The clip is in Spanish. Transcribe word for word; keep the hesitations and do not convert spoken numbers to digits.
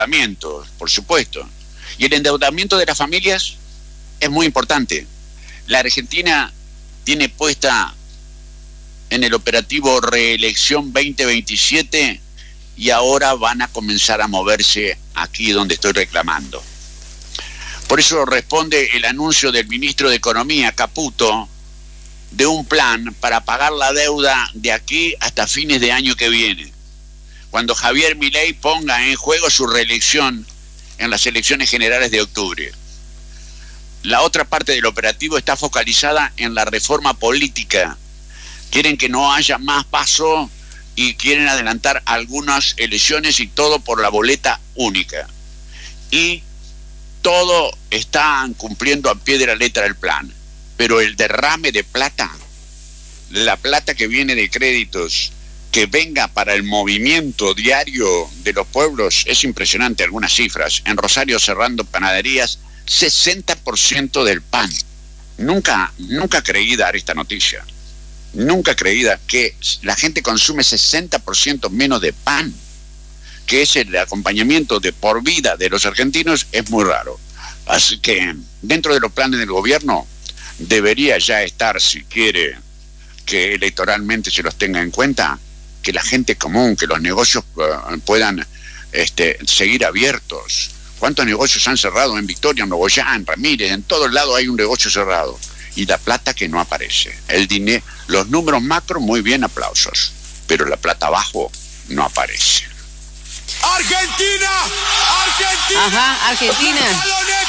endeudamiento, por supuesto. Y el endeudamiento de las familias es muy importante. La Argentina tiene puesta en el operativo Reelección veinte veintisiete y ahora van a comenzar a moverse aquí donde estoy reclamando. Por eso responde el anuncio del ministro de Economía, Caputo, de un plan para pagar la deuda de aquí hasta fines de año que viene, cuando Javier Milei ponga en juego su reelección en las elecciones generales de octubre. La otra parte del operativo está focalizada en la reforma política. Quieren que no haya más paso y quieren adelantar algunas elecciones y todo por la boleta única. Y todo están cumpliendo a pie de la letra del plan. Pero el derrame de plata, la plata que viene de créditos, que venga para el movimiento diario de los pueblos, es impresionante. Algunas cifras. En Rosario, cerrando panaderías, sesenta por ciento del pan. Nunca, nunca creí dar esta noticia. Nunca creí que la gente consume sesenta por ciento menos de pan, que es el acompañamiento de por vida de los argentinos, es muy raro. Así que dentro de los planes del gobierno debería ya estar, si quiere que electoralmente se los tenga en cuenta, que la gente común, que los negocios uh, puedan este, seguir abiertos. ¿Cuántos negocios han cerrado en Victoria, en Nogoyá, en Ramírez? En todos lados hay un negocio cerrado. Y la plata que no aparece. El dinero, los números macro, muy bien, aplausos. Pero la plata abajo no aparece. ¡Argentina! ¡Argentina! Ajá, Argentina.